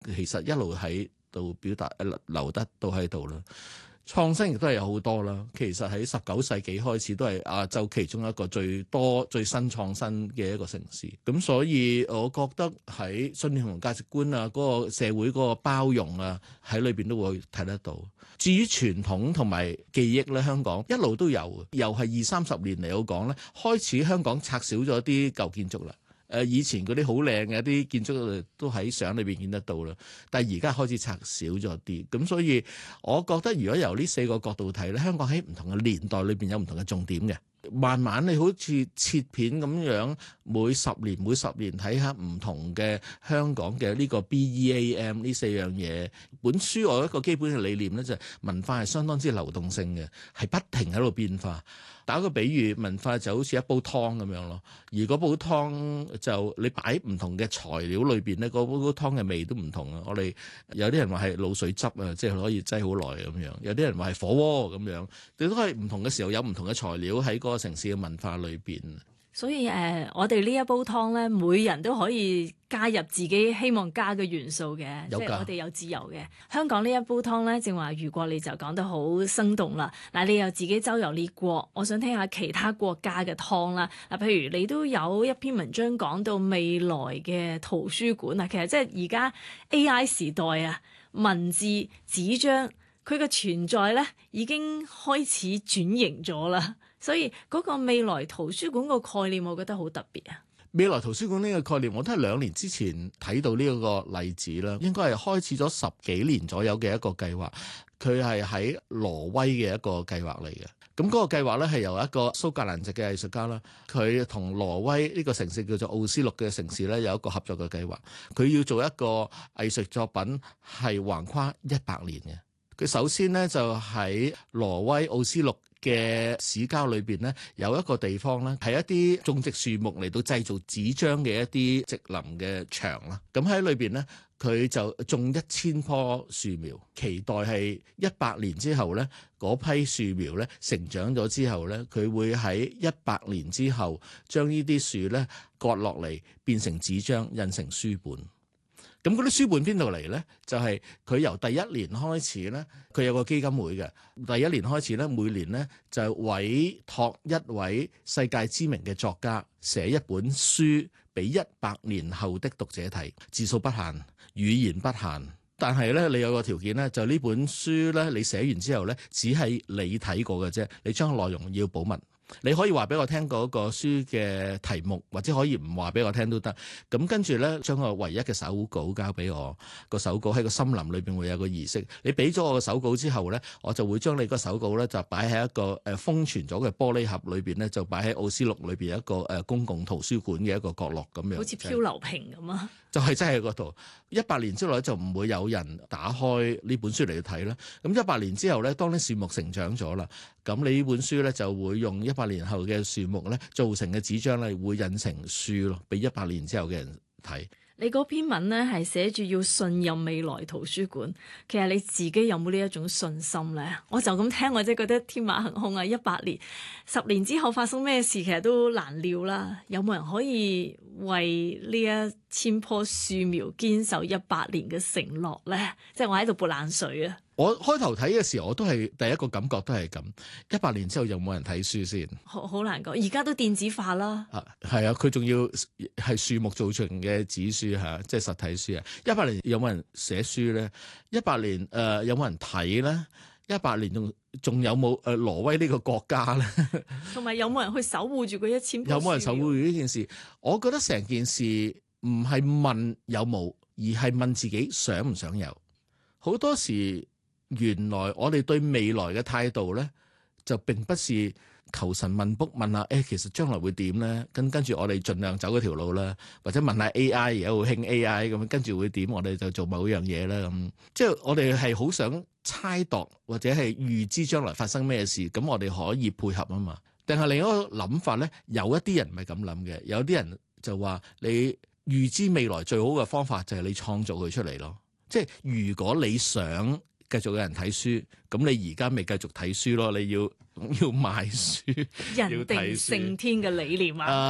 其實一路喺度表達留得都喺度啦。創新亦都係有好多啦，其實喺19世紀開始都係亞洲其中一個最多最新創新嘅一個城市。咁所以我覺得喺信念同價值觀啊，嗰個社會嗰個包容啊，喺裏邊都會睇得到。至於傳統同埋記憶咧，香港一路都有，又係20-30年嚟講咧，開始香港拆少咗啲舊建築啦。以前嗰啲好靚嘅一啲建築都喺相裏邊見得到啦，但係而家開始拆少咗啲，咁所以我覺得如果由呢4個角度睇咧，香港喺唔同嘅年代裏邊有唔同嘅重點嘅。慢慢你好似切片咁樣，每10年睇下唔同嘅香港嘅呢個 BEAM 呢4樣嘢。本書我一個基本嘅理念咧就係文化係相當之流動性嘅，係不停喺度變化。打個比喻，文化就好似一煲湯咁樣咯。而嗰煲湯就你擺唔同嘅材料裏邊咧，嗰煲湯嘅味都唔同啊。我哋有啲人話係鹵水汁啊，即係可以擠好耐咁樣；有啲人話係火鍋咁樣。你都係唔同嘅時候有唔同嘅材料喺嗰個城市嘅文化裏邊。 所以我哋呢一煲湯咧，每人都可以加入自己希望加嘅元素嘅，即係我哋有自由嘅。香港呢一煲湯咧，正話余國你就講得好生動啦。嗱，你又自己周遊列國，我想聽下其他國家嘅湯啦。嗱，譬如你都有一篇文章講到未來嘅圖書館啊，其實即係而家 AI 時代啊，文字紙張佢嘅存在咧已經開始轉型咗啦。所以嗰個未來圖書館個概念，我覺得好特別啊！ 未來圖書館呢個概念，我都係2年之前睇到呢一個例子啦，應該係開始咗10幾年左右嘅一個計劃。佢係喺挪威嘅一個計劃嚟嘅。咁嗰個計劃咧係由一個蘇格蘭籍嘅藝術家啦，佢同挪威呢個城市叫做奧斯陸嘅城市咧有一個合作嘅計劃。佢要做一個藝術作品係橫跨100年嘅。佢首先咧就喺挪威奧斯陸嘅市郊裏邊咧，有一個地方咧係一啲種植樹木嚟到製造紙張嘅一啲植林嘅場啦。咁喺裏邊咧，佢就種1000棵樹苗，期待係100年之後咧，嗰批樹苗咧成長咗之後咧，佢會喺100年之後將呢啲樹咧割落嚟變成紙張，印成書本。咁嗰啲書本邊度嚟呢？就係佢由第1年開始呢，佢有個基金會嘅。第1年開始呢，每年呢就委託一位世界知名嘅作家寫一本書俾100年後的讀者睇，字數不限，語言不限。但係呢，你有個條件呢，就呢本書呢，你寫完之後呢，只係你睇過嘅啫，你將內容要保密。你可以話俾我聽嗰個書嘅題目，或者可以唔話俾我聽都得。咁跟住咧，將個唯一嘅手稿交俾我。個手稿喺個森林裏邊會有個儀式。你俾咗我個手稿之後咧，我就會將你個手稿咧就擺喺一個封存咗嘅玻璃盒裏邊咧，就擺喺奧斯陸裏邊一個公共圖書館嘅一個角落咁樣。 好似漂流瓶咁啊！ 就係真係喺嗰度。100年之內就唔會有人打開呢本書嚟睇啦。咁100年之後咧，當啲樹木成長咗啦，咁你呢本書咧就會用100年後嘅樹木咧做成嘅紙張咧，會印成書咯，俾100年之後嘅人睇。你嗰篇文咧係寫住要信任未來圖書館，其實你自己有冇呢一種信心咧？我就咁聽，我真係覺得天馬行空啊！100年、10年之後發生咩事，其實都難料啦。有冇人可以為呢1000棵樹苗堅守100年嘅承諾咧？即係我喺度潑冷水啊！ 我開頭睇嘅時候，我都係第一個感覺都係咁。100年之後有冇人睇書先？ 好難講，而家都電子化啦。 係啊，佢仲要係樹木造成嘅紙書嚇，即係實體書啊。100年有冇人寫書咧？100年有冇人睇咧？100年仲有冇挪威呢個國家咧？ 同埋有冇人去守護住嗰1000棵樹苗？ 有冇人守護住呢件事？我覺得成件事唔係問有冇，而係問自己想唔想有。好多時原來我哋對未來嘅態度咧，就並不是求神問卜問下，其實將來會點咧？跟住我哋盡量走嗰條路啦，或者問下 AI，而家好興 AI 咁，跟住會點？我哋就做某樣嘢啦咁。即係我哋係好想猜度或者係預知將來發生咩事，咁我哋可以配合啊嘛。定係另一個諗法咧，有一啲人唔係咁諗嘅，有啲人就話你預知未來最好嘅方法就係你創造佢出嚟咯。即係如果你想繼續有人睇書，咁你而家咪繼續睇書咯。你要買書， 人定勝天嘅理念啊！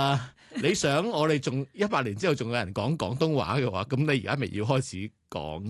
你想我哋仲100年之後仲有人講廣東話嘅話，咁你而家咪要開始講